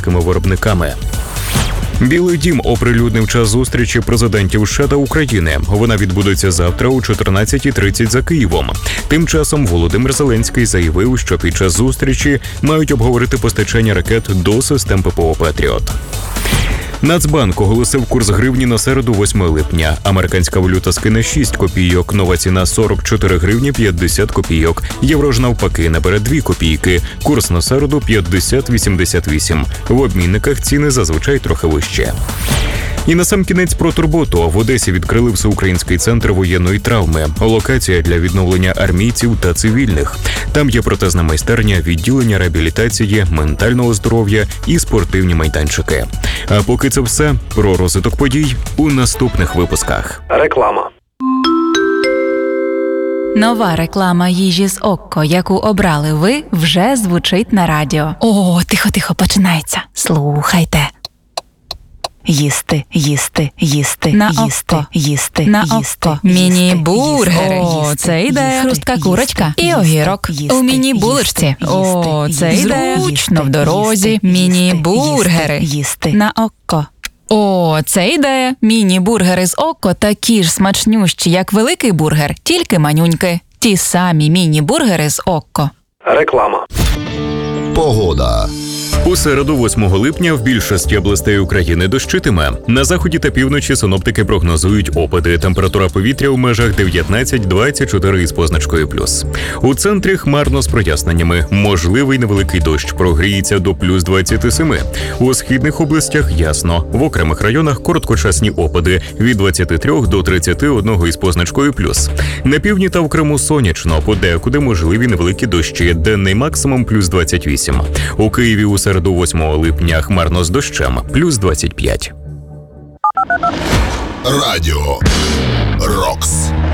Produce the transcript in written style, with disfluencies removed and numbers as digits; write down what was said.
українськими виробниками. Білий дім оприлюднив час зустрічі президентів США та України. Вона відбудеться завтра о 14:30 за Києвом. Тим часом Володимир Зеленський заявив, що під час зустрічі мають обговорити постачання ракет до систем ППО «Петріот». Нацбанк оголосив курс гривні на середу 8 липня. Американська валюта скине 6 копійок, нова ціна 44 гривні 50 копійок. Євро ж навпаки набере 2 копійки. Курс на середу 50,88. В обмінниках ціни зазвичай трохи вище. І насамкінець про турботу. В Одесі відкрили всеукраїнський центр воєнної травми. Локація для відновлення армійців та цивільних. Там є протезна майстерня, відділення реабілітації, ментального здоров'я і спортивні майданчики. А поки це все, про розвиток подій у наступних випусках. Реклама. Нова реклама їжі з Окко, яку обрали ви, вже звучить на радіо. О, тихо, починається. Слухайте. Їсти, їсти, їсти, на їсти, Окко. їсти, На їсти, Окко. їсти, Міні-бургери. їсти, О, це їсти, ідея. хрустка Їсти, курочка і їсти, огірок. їсти, У міні-булочці. О, це їсти, ідея. зручно в дорозі. Міні-бургери. Їсти. На Окко. О, це ідея. Міні-бургери з Окко такі ж смачнющі, як великий бургер, тільки манюньки. Ті самі міні-бургери з Окко. Реклама. Погода. У середу 8 липня в більшості областей України дощитиме. На заході та півночі синоптики прогнозують опади. Температура повітря у межах 19-24 із позначкою плюс. У центрі хмарно з проясненнями. Можливий невеликий дощ, прогріється до плюс 27. У східних областях ясно. В окремих районах короткочасні опади від 23 до 31 із позначкою плюс. На півдні та в Криму сонячно, подекуди можливі невеликі дощі, денний максимум плюс 28. У Києві у середу 8 липня хмарно з дощем, плюс 25. Радіо Рокс.